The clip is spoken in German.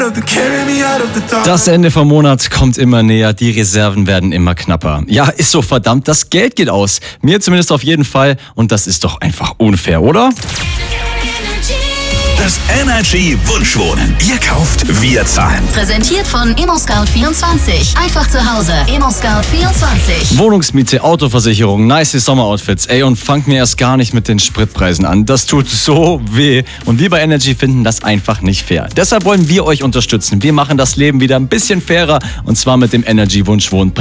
Das Ende vom Monat kommt immer näher, die Reserven werden immer knapper. Ja, ist so, verdammt, das Geld geht aus. Mir zumindest auf jeden Fall und das ist doch einfach unfair, oder? Das Energy Wunschwohnen. Ihr kauft, wir zahlen. Präsentiert von ImmoScout24. Einfach zu Hause. ImmoScout24. Wohnungsmiete, Autoversicherung, nice Sommeroutfits. Ey, und fangt mir erst gar nicht mit den Spritpreisen an. Das tut so weh. Und wir bei Energy finden das einfach nicht fair. Deshalb wollen wir euch unterstützen. Wir machen das Leben wieder ein bisschen fairer und zwar mit dem Energy Wunschwohnen.